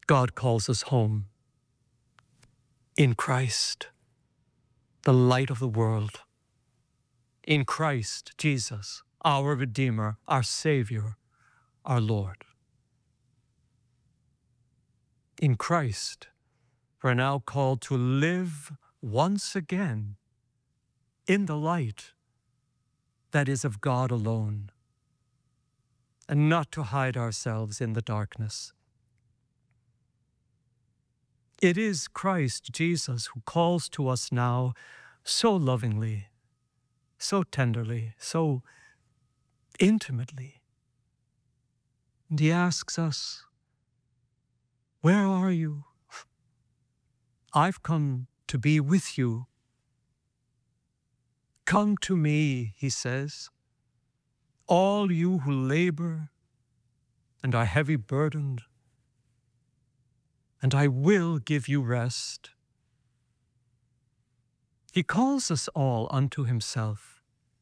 God calls us home in Christ, the light of the world. In Christ Jesus, our Redeemer, our Savior, our Lord. In Christ, we're now called to live once again in the light that is of God alone, and not to hide ourselves in the darkness. It is Christ Jesus who calls to us now so lovingly, so tenderly, so intimately. And he asks us, "Where are you? I've come to be with you. Come to me," he says, "all you who labor and are heavy burdened, and I will give you rest." He calls us all unto himself.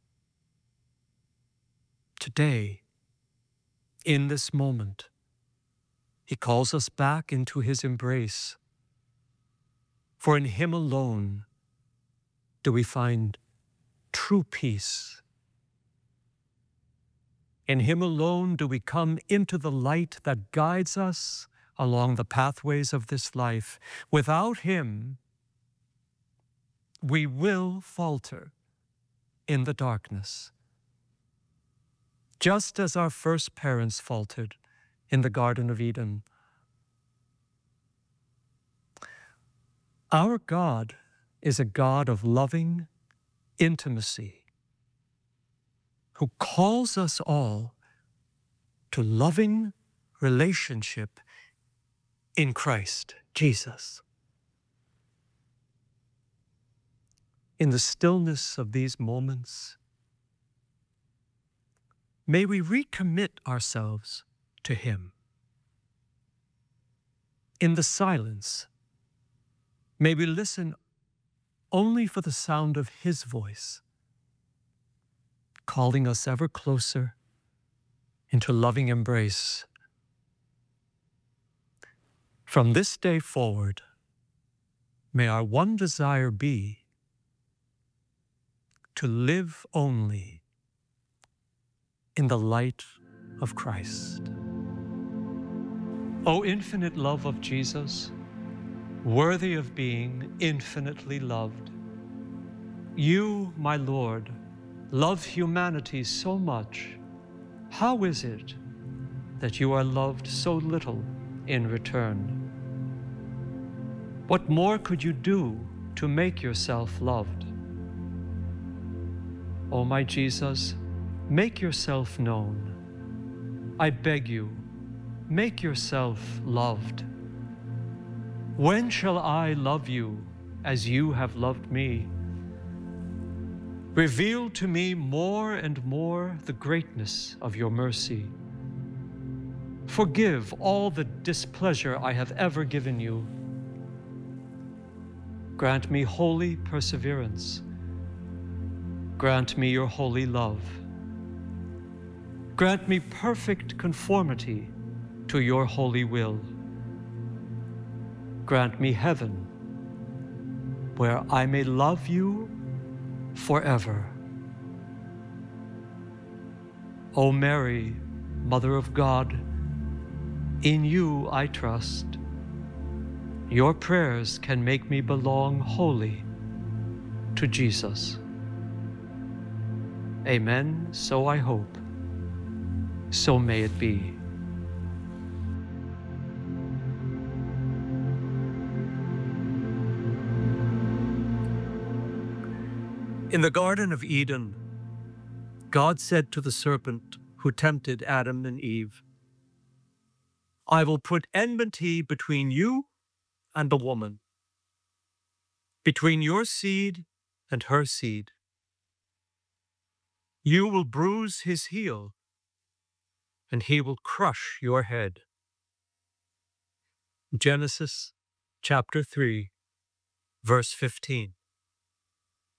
Today, in this moment, he calls us back into his embrace. For in him alone do we find true peace. In him alone do we come into the light that guides us along the pathways of this life. Without him, we will falter in the darkness, just as our first parents faltered in the Garden of Eden. Our God is a God of loving intimacy, who calls us all to loving relationship in Christ Jesus. In the stillness of these moments, may we recommit ourselves to him. In the silence, may we listen only for the sound of his voice, calling us ever closer into loving embrace. From this day forward, may our one desire be to live only in the light of Christ. O infinite love of Jesus, worthy of being infinitely loved, you, my Lord, love humanity so much. How is it that you are loved so little in return? What more could you do to make yourself loved? O my Jesus, make yourself known. I beg you, make yourself loved. When shall I love you as you have loved me? Reveal to me more and more the greatness of your mercy. Forgive all the displeasure I have ever given you. Grant me holy perseverance. Grant me your holy love. Grant me perfect conformity to your holy will. Grant me heaven, where I may love you forever. O Mary, Mother of God, in you I trust. Your prayers can make me belong wholly to Jesus. Amen, so I hope. So may it be. In the Garden of Eden, God said to the serpent who tempted Adam and Eve, "I will put enmity between you and the woman, between your seed and her seed. You will bruise his heel, and he will crush your head." Genesis chapter 3, verse 15.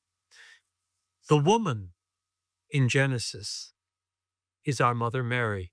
The woman in Genesis is our Mother Mary.